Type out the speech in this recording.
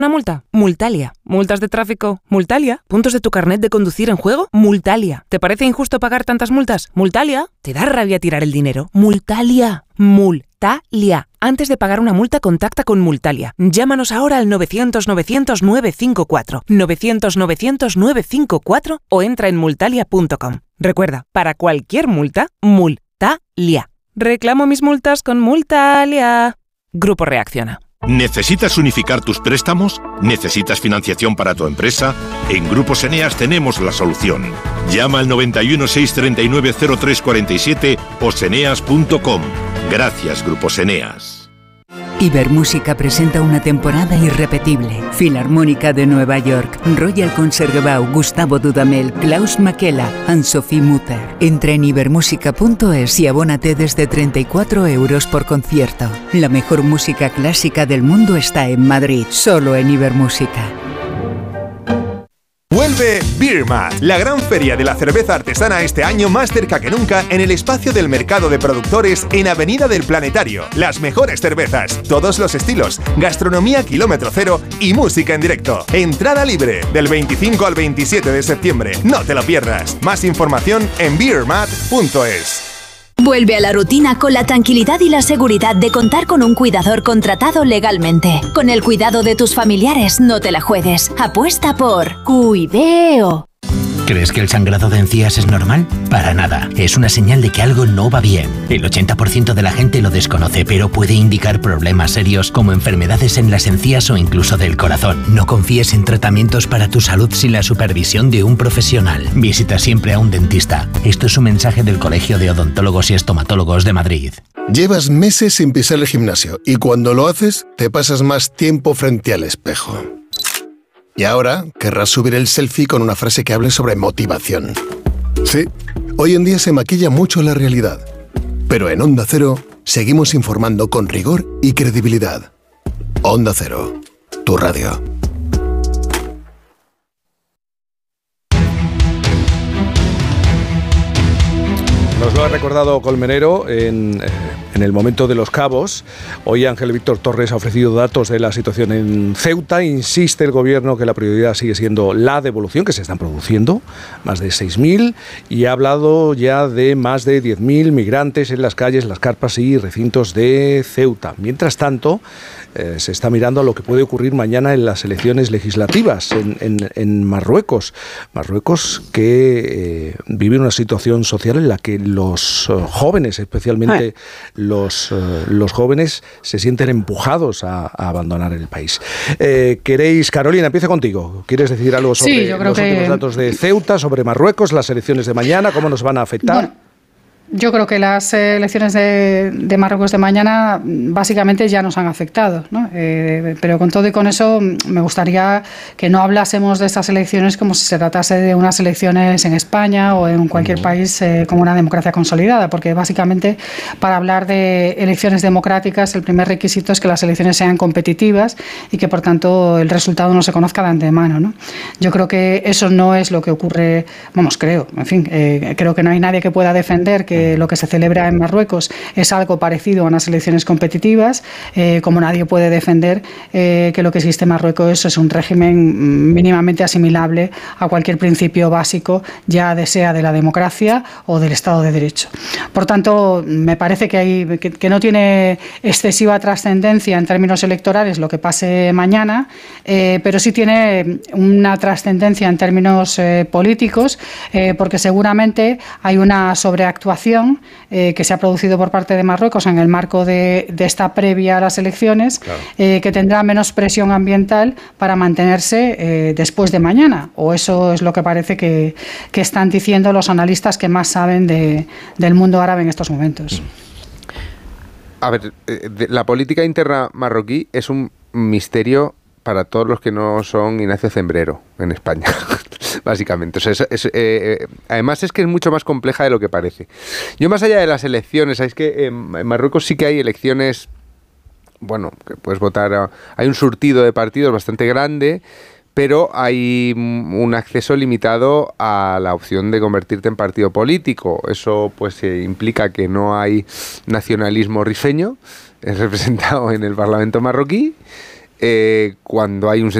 Una multa. Multalia. Multas de tráfico. Multalia. ¿Puntos de tu carnet de conducir en juego? Multalia. ¿Te parece injusto pagar tantas multas? Multalia. ¿Te da rabia tirar el dinero? Multalia. Multalia. Antes de pagar una multa, contacta con Multalia. Llámanos ahora al 900-900-954. 900-900-954 o entra en multalia.com. Recuerda, para cualquier multa, Multalia. Reclamo mis multas con Multalia. Grupo Reacciona. ¿Necesitas unificar tus préstamos? ¿Necesitas financiación para tu empresa? En Grupos Eneas tenemos la solución. Llama al 91 639 0347 o seneas.com. Gracias, Grupos Eneas. Ibermúsica presenta una temporada irrepetible. Filarmónica de Nueva York, Royal Concertgebouw, Gustavo Dudamel, Klaus Makela, Anne-Sophie Mutter. Entra en ibermusica.es y abónate desde 34 € por concierto. La mejor música clásica del mundo está en Madrid, solo en Ibermúsica. Vuelve Beer Mat, la gran feria de la cerveza artesana este año más cerca que nunca en el espacio del mercado de productores en Avenida del Planetario. Las mejores cervezas, todos los estilos, gastronomía kilómetro cero y música en directo. Entrada libre del 25 al 27 de septiembre. No te lo pierdas. Más información en beermat.es. Vuelve a la rutina con la tranquilidad y la seguridad de contar con un cuidador contratado legalmente. Con el cuidado de tus familiares, no te la juegues. Apuesta por Cuideo. ¿Crees que el sangrado de encías es normal? Para nada. Es una señal de que algo no va bien. El 80% de la gente lo desconoce, pero puede indicar problemas serios como enfermedades en las encías o incluso del corazón. No confíes en tratamientos para tu salud sin la supervisión de un profesional. Visita siempre a un dentista. Esto es un mensaje del Colegio de Odontólogos y Estomatólogos de Madrid. Llevas meses sin pisar el gimnasio y cuando lo haces te pasas más tiempo frente al espejo. Y ahora querrás subir el selfie con una frase que hable sobre motivación. Sí, hoy en día se maquilla mucho la realidad. Pero en Onda Cero seguimos informando con rigor y credibilidad. Onda Cero, tu radio. Nos lo ha recordado Colmenero en el momento de los cabos. Hoy Ángel Víctor Torres ha ofrecido datos de la situación en Ceuta. Insiste el gobierno que la prioridad sigue siendo la devolución, que se están produciendo, más de 6.000, y ha hablado ya de más de 10.000 migrantes en las calles, las carpas y recintos de Ceuta. Mientras tanto, se está mirando a lo que puede ocurrir mañana en las elecciones legislativas en Marruecos. Marruecos que vive una situación social en la que los jóvenes, especialmente los jóvenes, se sienten empujados a abandonar el país. ¿Queréis, Carolina, empiezo contigo? ¿Quieres decir algo sobre los últimos datos de Ceuta, sobre Marruecos, las elecciones de mañana, cómo nos van a afectar? Bueno, yo creo que las elecciones de Marruecos de mañana básicamente ya nos han afectado, ¿no? Pero con todo y con eso me gustaría que no hablásemos de estas elecciones como si se tratase de unas elecciones en España o en cualquier país como una democracia consolidada, porque básicamente para hablar de elecciones democráticas el primer requisito es que las elecciones sean competitivas y que por tanto el resultado no se conozca de antemano, ¿no? Yo creo que eso no es lo que ocurre, creo que no hay nadie que pueda defender que lo que se celebra en Marruecos es algo parecido a unas elecciones competitivas, como nadie puede defender que lo que existe en Marruecos es un régimen mínimamente asimilable a cualquier principio básico, ya sea de la democracia o del Estado de Derecho. Por tanto, me parece que no tiene excesiva trascendencia en términos electorales lo que pase mañana, pero sí tiene una trascendencia en términos políticos, porque seguramente hay una sobreactuación que se ha producido por parte de Marruecos en el marco de esta previa a las elecciones, claro, que tendrá menos presión ambiental para mantenerse después de mañana, o eso es lo que parece que están diciendo los analistas que más saben del mundo árabe en estos momentos. A ver, la política interna marroquí es un misterio para todos los que no son Ignacio Zembrero en España. Básicamente. O sea, además es que es mucho más compleja de lo que parece. Yo, más allá de las elecciones, sabéis que en Marruecos sí que hay elecciones, que puedes votar, hay un surtido de partidos bastante grande, pero hay un acceso limitado a la opción de convertirte en partido político. Eso pues implica que no hay nacionalismo rifeño representado en el Parlamento marroquí. cuando hay un